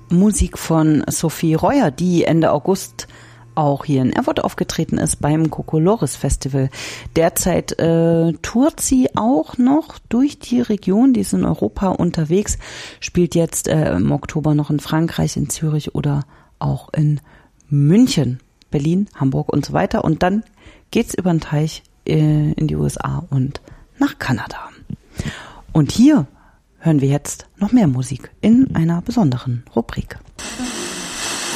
Musik von Sophie Reuer, die Ende August auch hier in Erfurt aufgetreten ist beim Kokolores Festival. Derzeit tourt sie auch noch durch die Region, die ist in Europa unterwegs, spielt jetzt im Oktober noch in Frankreich, in Zürich oder auch in München, Berlin, Hamburg und so weiter. Und dann geht's über den Teich in die USA und nach Kanada. Und hier hören wir jetzt noch mehr Musik in einer besonderen Rubrik.